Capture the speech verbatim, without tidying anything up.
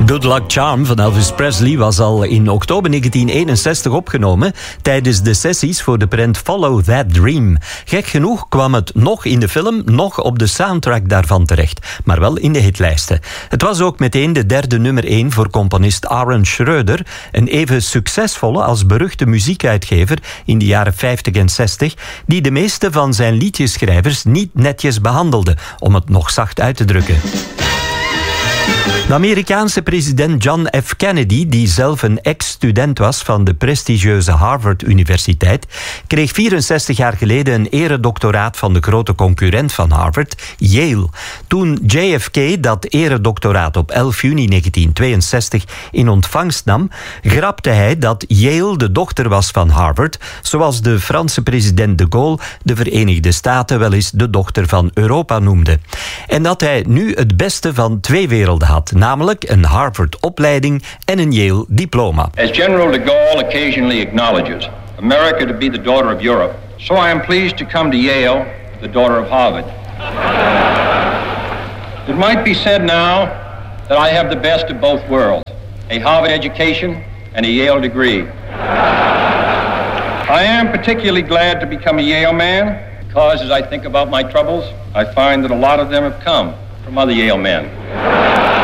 Good Luck Charm van Elvis Presley was al in oktober negentien eenenzestig opgenomen tijdens de sessies voor de prent Follow That Dream. Gek genoeg kwam het nog in de film, nog op de soundtrack daarvan terecht, maar wel in de hitlijsten. Het was ook meteen de derde nummer één voor componist Aaron Schröder, een even succesvolle als beruchte muziekuitgever in de jaren vijftig en zestig, die de meeste van zijn liedjeschrijvers niet netjes behandelde, om het nog zacht uit te drukken. De Amerikaanse president John F. Kennedy, die zelf een ex-student was van de prestigieuze Harvard-universiteit, kreeg vierenzestig jaar geleden een eredoctoraat van de grote concurrent van Harvard, Yale. Toen J F K dat eredoctoraat op elf juni negentien tweeënzestig in ontvangst nam, grapte hij dat Yale de dochter was van Harvard, zoals de Franse president de Gaulle de Verenigde Staten wel eens de dochter van Europa noemde. En dat hij nu het beste van twee werelden had, namelijk een Harvard-opleiding en een Yale-diploma. As General de Gaulle occasionally acknowledges America to be the daughter of Europe, so I am pleased to come to Yale, the daughter of Harvard. It might be said now that I have the best of both worlds, a Harvard education and a Yale degree. I am particularly glad to become a Yale man because as I think about my troubles, I find that a lot of them have come from other Yale men.